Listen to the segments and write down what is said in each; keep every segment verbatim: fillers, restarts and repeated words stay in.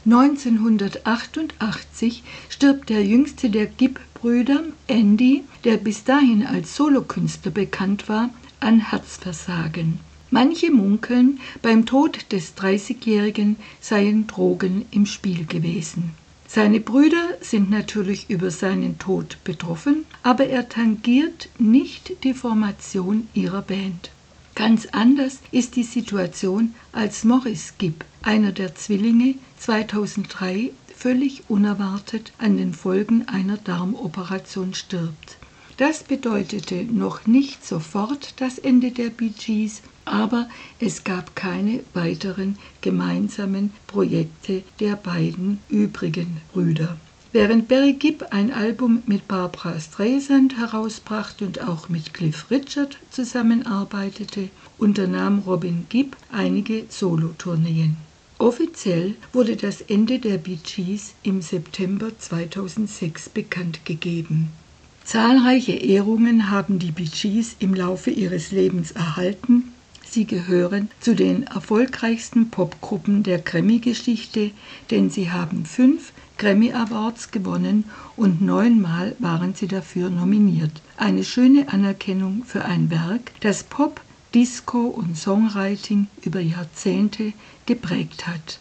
neunzehnhundertachtundachtzig stirbt der jüngste der Gibb-Brüder, Andy, der bis dahin als Solokünstler bekannt war, an Herzversagen. Manche munkeln, beim Tod des dreißigjährigen seien Drogen im Spiel gewesen. Seine Brüder sind natürlich über seinen Tod betroffen, aber er tangiert nicht die Formation ihrer Band. Ganz anders ist die Situation, als Maurice Gibb, einer der Zwillinge, zweitausenddrei völlig unerwartet an den Folgen einer Darmoperation stirbt. Das bedeutete noch nicht sofort das Ende der Bee Gees, aber es gab keine weiteren gemeinsamen Projekte der beiden übrigen Brüder. Während Barry Gibb ein Album mit Barbra Streisand herausbrachte und auch mit Cliff Richard zusammenarbeitete, unternahm Robin Gibb einige Solotourneen. Offiziell wurde das Ende der Bee Gees im September zweitausendsechs bekannt gegeben. Zahlreiche Ehrungen haben die Bee Gees im Laufe ihres Lebens erhalten. Sie gehören zu den erfolgreichsten Popgruppen der Grammy-Geschichte, denn sie haben fünf Grammy Awards gewonnen und neunmal waren sie dafür nominiert. Eine schöne Anerkennung für ein Werk, das Pop, Disco und Songwriting über Jahrzehnte geprägt hat.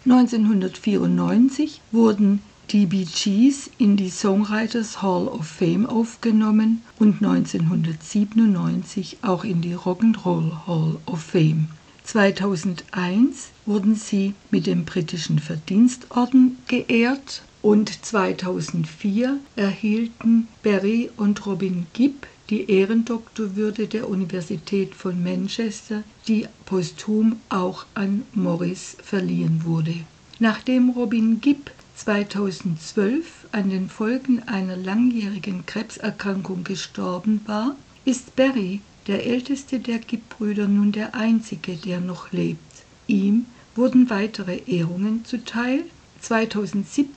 neunzehnhundertvierundneunzig wurden die Bee Gees in die Songwriters Hall of Fame aufgenommen und neunzehnhundertsiebenundneunzig auch in die Rock'n'Roll Hall of Fame. zweitausendeins wurden sie mit dem britischen Verdienstorden geehrt und zweitausendvier erhielten Barry und Robin Gibb die Ehrendoktorwürde der Universität von Manchester, die posthum auch an Maurice verliehen wurde. Nachdem Robin Gibb zweitausendzwölf an den Folgen einer langjährigen Krebserkrankung gestorben war, ist Barry, der älteste der Gibb-Brüder, nun der einzige, der noch lebt. Ihm wurden weitere Ehrungen zuteil. zweitausendsiebzehn